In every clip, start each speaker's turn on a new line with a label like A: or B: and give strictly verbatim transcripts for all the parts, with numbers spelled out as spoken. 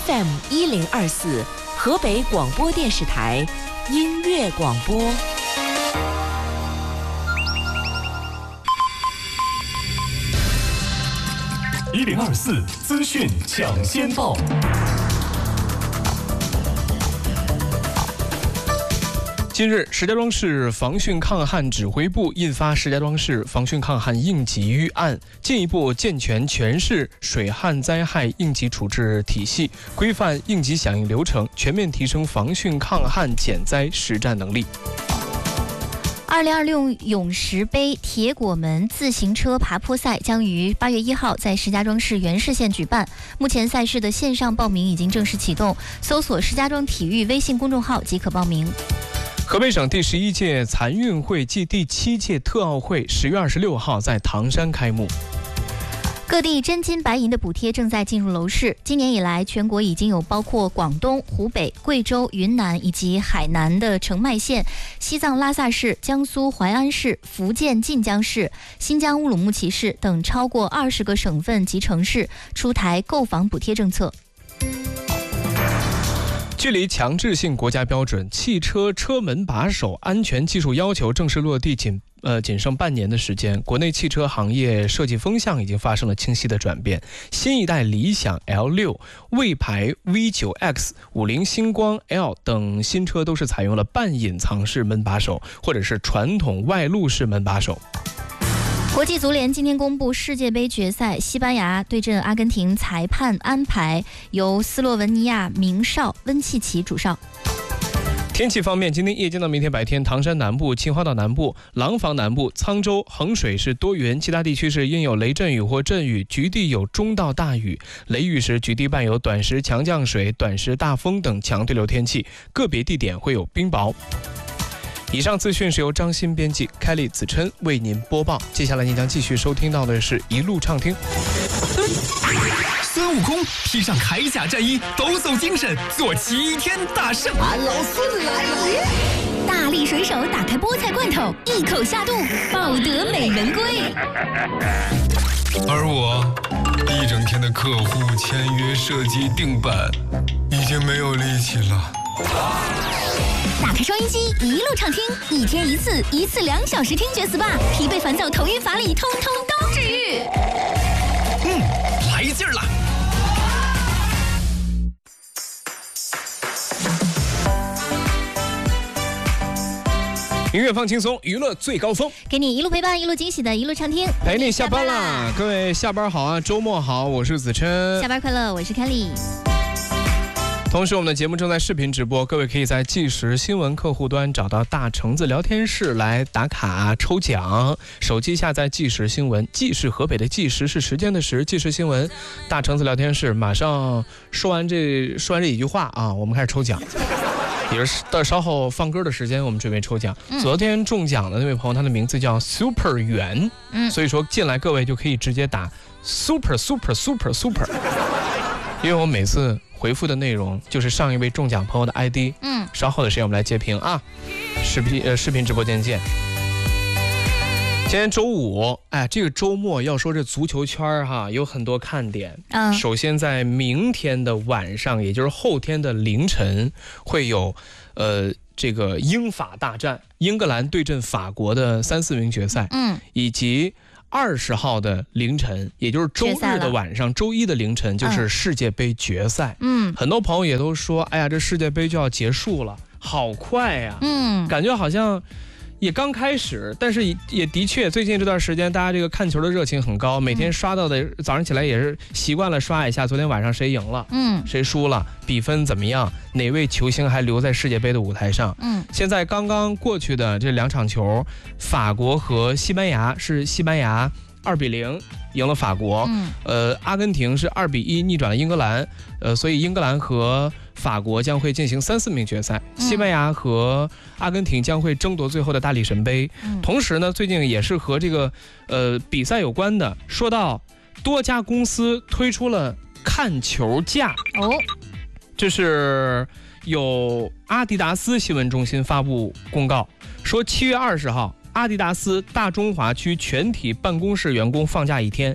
A: F M 一零二四，河北广播电视台音乐广播。
B: 一零二四资讯抢先报。近日，石家庄市防汛抗旱指挥部印发《石家庄市防汛抗旱应急预案》，进一步健全全市水旱灾害应急处置体系，规范应急响应流程，全面提升防汛抗旱减灾实战能力。
C: 二零二六永石杯铁果门自行车爬坡赛将于八月一号在石家庄市原市县举办。目前赛事的线上报名已经正式启动，搜索石家庄体育微信公众号即可报名。
B: 河北省第十一届残运会暨第七届特奥会十月二十六号在唐山开幕。
C: 各地真金白银的补贴正在进入楼市。今年以来，全国已经有包括广东、湖北、贵州、云南以及海南的澄迈县、西藏拉萨市、江苏淮安市、福建晋江市、新疆乌鲁木齐市等超过二十个省份及城市出台购房补贴政策。
B: 距离强制性国家标准汽车车门把手安全技术要求正式落地仅呃仅剩半年的时间，国内汽车行业设计风向已经发生了清晰的转变。新一代理想 L 六、魏牌 V 九 X、五菱星光 L 等新车都是采用了半隐藏式门把手或者是传统外露式门把手。
C: 国际足联今天公布世界杯决赛，西班牙对阵阿根廷，裁判安排由斯洛文尼亚名哨温契奇主哨。
B: 天气方面，今天夜间到明天白天，唐山南部、秦皇岛南部、廊坊南部、沧州、衡水是多云，其他地区是阴有雷阵雨或阵雨，局地有中到大雨，雷雨时局地伴有短时强降水、短时大风等强对流天气，个别地点会有冰雹。以上资讯是由张鑫编辑，凯丽、子琛为您播报。接下来您将继续收听到的是一路畅听。
D: 孙悟空披上铠甲战衣，抖擞精神，做齐天大圣。
E: 俺老孙来了！
C: 大力水手打开菠菜罐头，一口下肚，抱得美人归。
F: 而我一整天的客户签约、设计、定版，已经没有力气了。
C: 打开收音机，一路畅听，一天一次，一次两小时听觉 S P A， 疲惫烦躁、头晕乏力，通通都治愈。
D: 嗯，来劲儿了！
B: 音乐放轻松，娱乐最高峰，
C: 给你一路陪伴，一路惊喜的一路畅听。
B: 陪你下班啦！各位下班好啊，周末好，我是子琛。
C: 下班快乐，我是 Kelly。
B: 同时我们的节目正在视频直播，各位可以在即时新闻客户端找到大橙子聊天室来打卡抽奖。手机下载即时新闻，即是河北的即时，是时间的时，即时新闻，大橙子聊天室。马上说完这说完这一句话啊，我们开始抽奖。也是到稍后放歌的时间，我们准备抽奖。嗯、昨天中奖的那位朋友，他的名字叫 Super 圆，嗯，所以说进来各位就可以直接打 Super Super Super Super， 因为我每次回复的内容就是上一位中奖朋友的 I D。嗯，稍后的时间我们来截屏啊，视频呃视频直播间见。今天周五，哎，这个周末要说这足球圈哈有很多看点。嗯，首先在明天的晚上，也就是后天的凌晨，会有呃这个英法大战，英格兰对阵法国的三四名决赛。嗯，以及二十号的凌晨，也就是周日的晚上，周一的凌晨就是世界杯决赛。嗯，很多朋友也都说，哎呀，这世界杯就要结束了，好快呀。嗯，感觉好像也刚开始，但是也的确最近这段时间大家这个看球的热情很高，每天刷到的早上起来也是习惯了刷一下昨天晚上谁赢了，嗯，谁输了，比分怎么样，哪位球星还留在世界杯的舞台上。嗯，现在刚刚过去的这两场球，法国和西班牙是西班牙二比零赢了法国，嗯，呃，阿根廷是二比一逆转了英格兰，呃，所以英格兰和法国将会进行三四名决赛，西班牙和阿根廷将会争夺最后的大力神杯。嗯、同时呢，最近也是和这个呃比赛有关的，说到多家公司推出了看球价哦，这是有阿迪达斯新闻中心发布公告说，七月二十号。阿迪达斯大中华区全体办公室员工放假一天，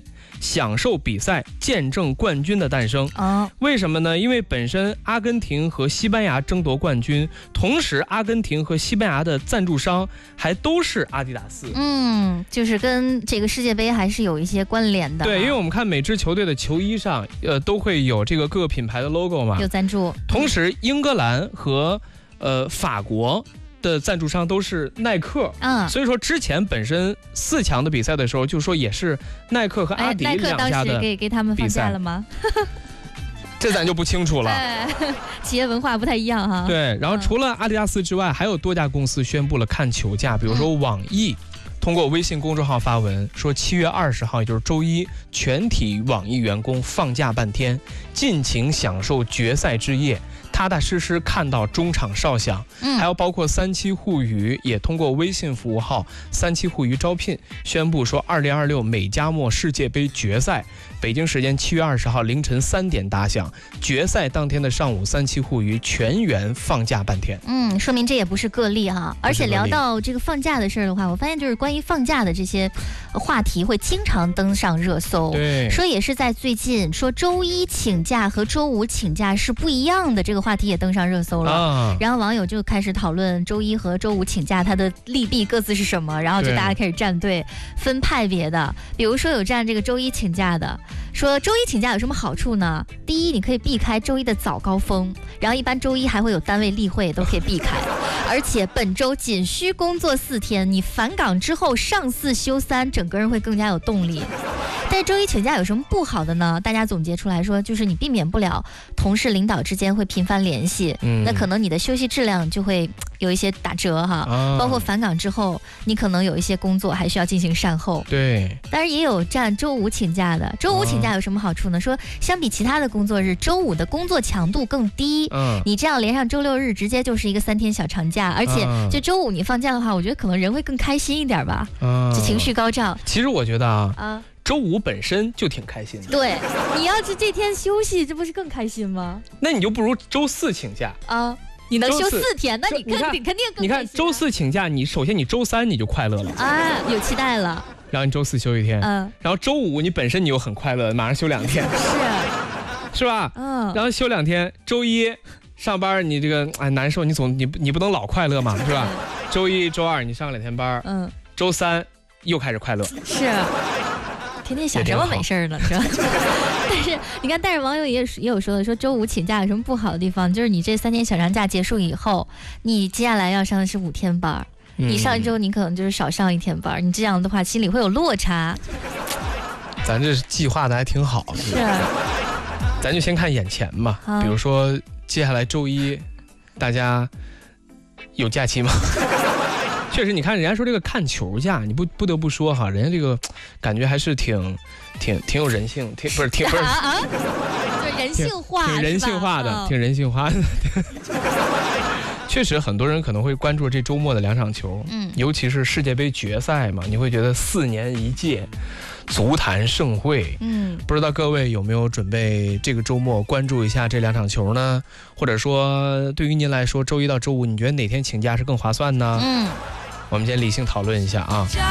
B: 享受比赛，见证冠军的诞生。
C: 哦，
B: 为什么呢？因为本身阿根廷和西班牙争夺冠军，同时阿根廷和西班牙的赞助商还都是阿迪达斯。
C: 嗯，就是跟这个世界杯还是有一些关联的。
B: 对，因为我们看每支球队的球衣上，呃，都会有这个各个品牌的 logo 嘛，
C: 有赞助。
B: 同时，英格兰和呃法国的赞助商都是耐克，
C: 嗯，
B: 所以说之前本身四强的比赛的时候，就说也是耐克和阿迪
C: 哎、耐克
B: 两家的
C: 当时给给他们放假了吗？
B: 这咱就不清楚了。
C: 哎，企业文化不太一样哈。
B: 对，然后除了阿迪达斯之外，还有多家公司宣布了看球假，比如说网易。通过微信公众号发文说，七月二十号，也就是周一，全体网易员工放假半天，尽情享受决赛之夜，踏踏实实看到中场哨响。
C: 嗯，
B: 还有包括三七互娱也通过微信服务号三七互娱招聘宣布说，二零二六美加墨世界杯决赛北京时间七月二十号凌晨三点打响，决赛当天的上午，三七互娱全员放假半天。
C: 嗯，说明这也不是个例哈。而且聊到这个放假的事儿的话，我发现就是关于放假的这些话题会经常登上热搜。
B: 对，
C: 说也是在最近，说周一请假和周五请假是不一样的，这个话题也登上热搜了。啊，然后网友就开始讨论周一和周五请假它的利弊各自是什么，然后就大家开始站队分派别的。比如说有站这个周一请假的，说周一请假有什么好处呢？第一，你可以避开周一的早高峰，然后一般周一还会有单位例会，都可以避开。而且本周仅需工作四天，你返岗之后上四休三，整个人会更加有动力。但是周一请假有什么不好的呢？大家总结出来说，就是你避免不了同事领导之间会频繁联系，嗯，那可能你的休息质量就会有一些打折哈。啊，包括返岗之后，你可能有一些工作还需要进行善后。
B: 对，
C: 当然也有占周五请假的。周五请假有什么好处呢？说相比其他的工作日，周五的工作强度更低。嗯，你这样连上周六日，直接就是一个三天小长假，而且就周五你放假的话，我觉得可能人会更开心一点吧，就情绪高涨。
B: 其实我觉得啊。啊，周五本身就挺开心的。
C: 对，你要是这天休息，这不是更开心吗？
B: 那你就不如周四请假
C: 啊！你能休四天，那你肯定肯定更开心。
B: 你看周四请假，你首先你周三你就快乐了
C: 啊，有期待了。
B: 然后你周四休一天，嗯，然后周五你本身你又很快乐，马上休两天，
C: 是
B: 是吧？嗯，然后休两天，周一上班你这个哎难受，你总你你不能老快乐嘛，是吧？周一周二你上两天班，嗯，周三又开始快乐，
C: 是。天天想什么没事儿呢，是吧？但是你看，但是网友也也有说的，说周五请假有什么不好的地方？就是你这三天小长假结束以后，你接下来要上的是五天班，嗯，你上一周你可能就是少上一天班，你这样的话心里会有落差。
B: 咱这计划的还挺好，
C: 是。
B: 咱就先看眼前吧，啊，比如说接下来周一，大家有假期吗？确实，你看人家说这个看球假，你不不得不说哈，人家这个感觉还是挺挺挺有人性，挺不是挺不是
C: 啊，就人性化，
B: 挺人性化的，哦，挺人性化的。确实，很多人可能会关注这周末的两场球，嗯，尤其是世界杯决赛嘛，你会觉得四年一届，足坛盛会，嗯，不知道各位有没有准备这个周末关注一下这两场球呢？或者说，对于您来说，周一到周五，你觉得哪天请假是更划算呢？嗯。我们先理性讨论一下啊。